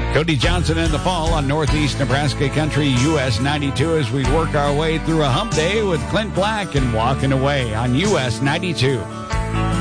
Cody Johnson in the fall on Northeast Nebraska Country US 92 as we work our way through a hump day with Clint Black and Walking Away on US 92.